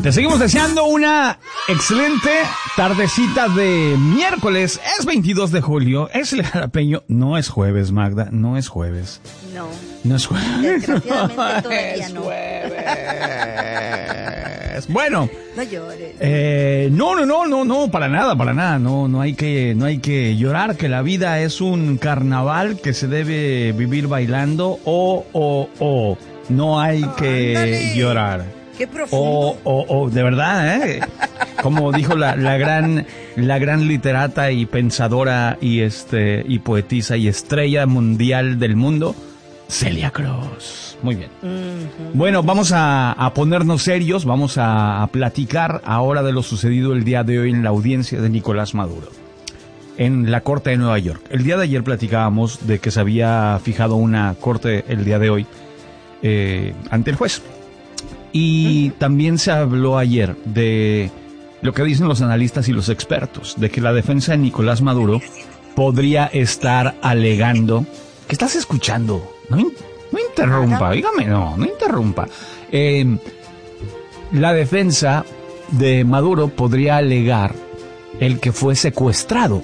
Te seguimos deseando una excelente tardecita de miércoles. Es 22 de julio, es el jalapeño. No es jueves, Magda, no es jueves. No. No es jueves. Desgraciadamente todavía es no. jueves. Bueno. No llores. No, para nada. No hay que llorar, que la vida es un carnaval que se debe vivir bailando. No hay que Ándale. llorar. Qué profundo. De verdad, ¿eh? Como dijo la gran literata y pensadora y poetisa y estrella mundial del mundo, Celia Cruz. Muy bien. Uh-huh. Bueno, vamos a ponernos serios, vamos a platicar ahora de lo sucedido el día de hoy en la audiencia de Nicolás Maduro, en la Corte de Nueva York. El día de ayer platicábamos de que se había fijado una corte el día de hoy ante el juez. Y también se habló ayer de lo que dicen los analistas y los expertos, de que la defensa de Nicolás Maduro podría estar alegando... ¿Qué estás escuchando? No interrumpa, dígame, no interrumpa. La defensa de Maduro podría alegar el que fue secuestrado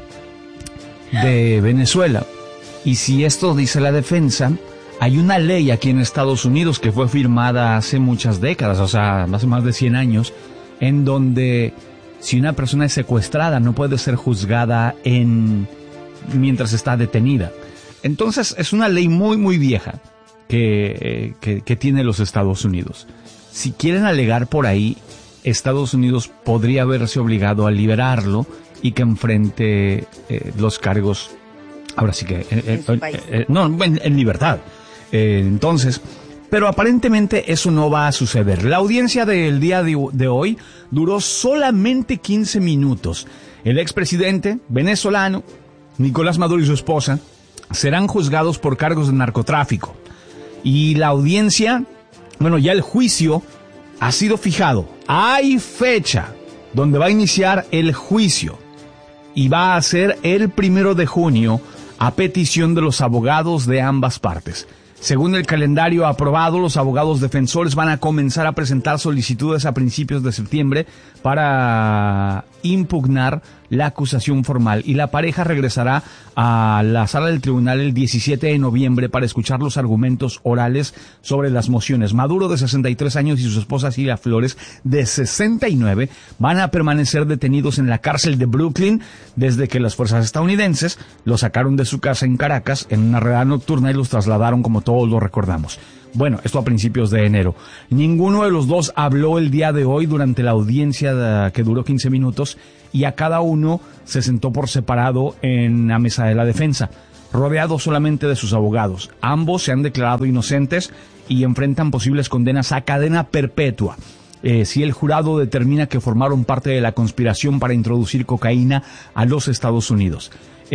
de Venezuela. Y si esto dice la defensa... Hay una ley aquí en Estados Unidos que fue firmada hace muchas décadas, o sea, hace más de 100 años, en donde si una persona es secuestrada no puede ser juzgada mientras está detenida. Entonces es una ley muy, muy vieja que tiene los Estados Unidos. Si quieren alegar por ahí, Estados Unidos podría verse obligado a liberarlo y que enfrente los cargos, ahora sí que, en libertad. Entonces, pero aparentemente eso no va a suceder. La audiencia del día de hoy duró solamente 15 minutos. El expresidente venezolano, Nicolás Maduro y su esposa, serán juzgados por cargos de narcotráfico. Y la audiencia, ya el juicio ha sido fijado. Hay fecha donde va a iniciar el juicio. Y va a ser el 1 de junio a petición de los abogados de ambas partes. Según el calendario aprobado, los abogados defensores van a comenzar a presentar solicitudes a principios de septiembre para impugnar la acusación formal, y la pareja regresará a la sala del tribunal el 17 de noviembre para escuchar los argumentos orales sobre las mociones. Maduro, de 63 años, y su esposa Cilia Flores, de 69, van a permanecer detenidos en la cárcel de Brooklyn desde que las fuerzas estadounidenses los sacaron de su casa en Caracas en una redada nocturna y los trasladaron, como todos lo recordamos. Bueno, esto a principios de enero. Ninguno de los dos habló el día de hoy durante la audiencia que duró 15 minutos y a cada uno se sentó por separado en la mesa de la defensa, rodeado solamente de sus abogados. Ambos se han declarado inocentes y enfrentan posibles condenas a cadena perpetua si el jurado determina que formaron parte de la conspiración para introducir cocaína a los Estados Unidos.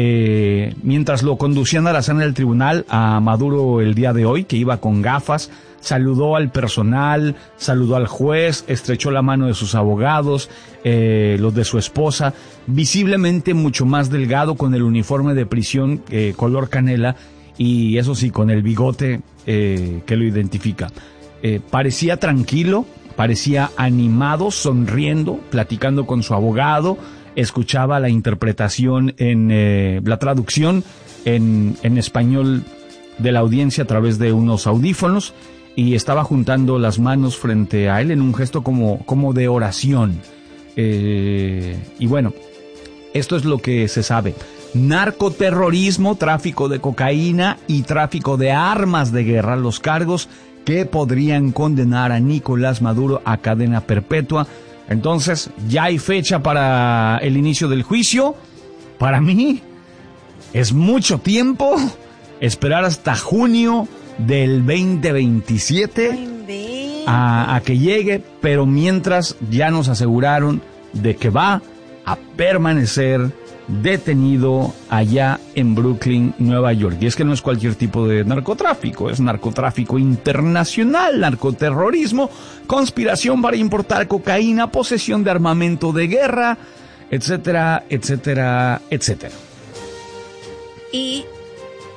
Mientras lo conducían a la sala del tribunal, a Maduro el día de hoy, que iba con gafas, saludó al personal, saludó al juez, estrechó la mano de sus abogados, los de su esposa, visiblemente mucho más delgado, con el uniforme de prisión color canela, y eso sí, con el bigote que lo identifica. Parecía tranquilo, parecía animado, sonriendo, platicando con su abogado. Escuchaba la interpretación la traducción en español de la audiencia a través de unos audífonos, y estaba juntando las manos frente a él en un gesto como de oración. Y bueno, esto es lo que se sabe. Narcoterrorismo, tráfico de cocaína y tráfico de armas de guerra, los cargos que podrían condenar a Nicolás Maduro a cadena perpetua. Entonces, ya hay fecha para el inicio del juicio. Para mí, es mucho tiempo esperar hasta junio del 2027 a que llegue, pero mientras ya nos aseguraron de que va a permanecer detenido allá en Brooklyn, Nueva York. Y es que no es cualquier tipo de narcotráfico, es narcotráfico internacional, narcoterrorismo, conspiración para importar cocaína, posesión de armamento de guerra, etcétera, etcétera, etcétera. Y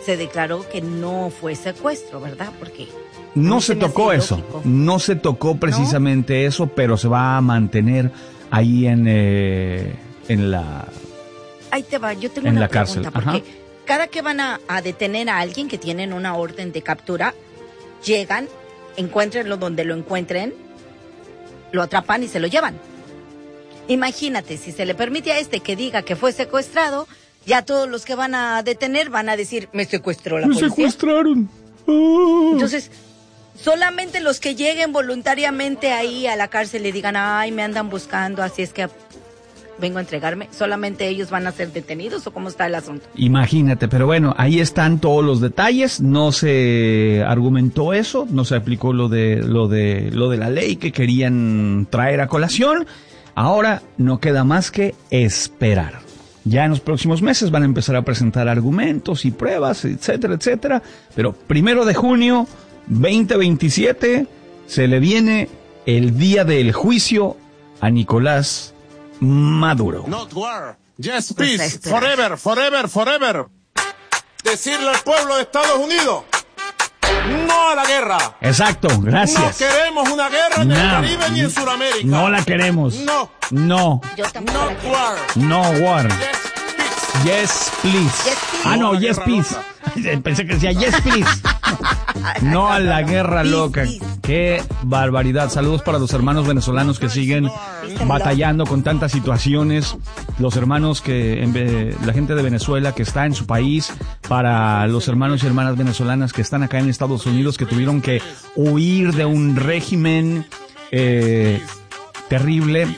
se declaró que no fue secuestro, ¿verdad? Porque No a se mí me hace tocó eso, ilógico. no se tocó precisamente eso, pero se va a mantener ahí en la... Ahí te va, yo tengo En una la cárcel, pregunta, porque cada que van a detener a alguien que tienen una orden de captura, llegan, encuéntrenlo donde lo encuentren, lo atrapan y se lo llevan. Imagínate, si se le permite a este que diga que fue secuestrado, ya todos los que van a detener van a decir, me secuestró la policía. secuestraron. Entonces, solamente los que lleguen voluntariamente ahí a la cárcel y digan, ay, me andan buscando, así es que vengo a entregarme, ¿solamente ellos van a ser detenidos o cómo está el asunto? Imagínate, pero bueno, ahí están todos los detalles, no se argumentó eso, no se aplicó lo de la ley que querían traer a colación. Ahora no queda más que esperar. Ya en los próximos meses van a empezar a presentar argumentos y pruebas, etcétera, etcétera. Pero 1 de junio 2027 se le viene el día del juicio a Nicolás Maduro. Not war. Yes, Pues a peace. esperar. Forever, forever, forever. Decirle al pueblo de Estados Unidos, no a la guerra. Exacto, No gracias. queremos una guerra en el Caribe ni en Sudamérica. No la queremos. No. No. Yo tampoco. Not war. No war. Yes, peace. Yes, please. Yes, please. Ah, no, No a la yes, guerra please. Pensé que decía yes, please. No a la guerra Peace, loca. peace. Qué barbaridad. Saludos para los hermanos venezolanos que siguen batallando con tantas situaciones. Los hermanos la gente de Venezuela que está en su país, para los hermanos y hermanas venezolanas que están acá en Estados Unidos, que tuvieron que huir de un régimen terrible.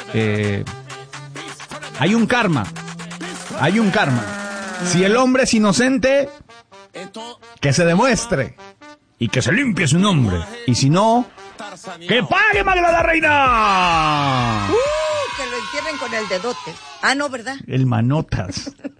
Hay un karma. Hay un karma. Si el hombre es inocente, que se demuestre y que se limpie su nombre. Y si no, ¡que pague Magda la Reina! Que lo entierren con el dedote. Ah, no, ¿verdad? El manotas.